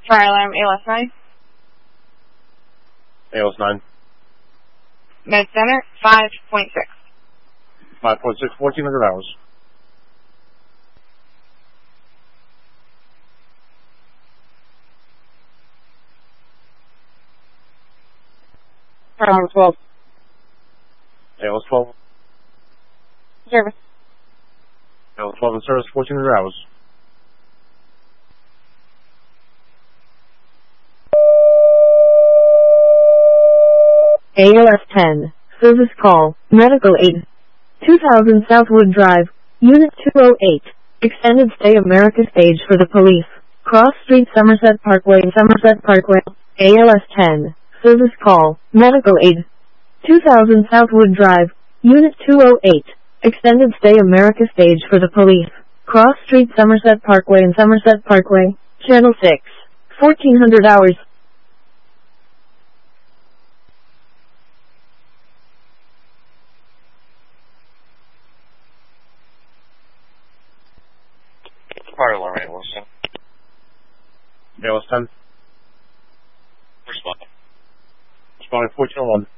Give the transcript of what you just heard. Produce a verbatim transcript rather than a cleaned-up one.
Fire alarm A L S nine. A L S nine. Med Center five point six. five point six, fourteen hundred hours. Fire alarm twelve. A L S twelve. Service. A L S twelve in service, fourteen hundred hours. A L S ten, service call, medical aid. two thousand Southwood Drive, Unit two oh eight, extended stay America stage for the police. Cross Street, Somerset Parkway, Somerset Parkway. A L S ten, service call, medical aid. two thousand Southwood Drive, Unit two oh eight, extended stay America stage for the police. Cross Street, Somerset Parkway and Somerset Parkway, Channel six, fourteen hundred hours. Fire alarm A L S ten. A L S ten. Respond. Responding fourteen oh one.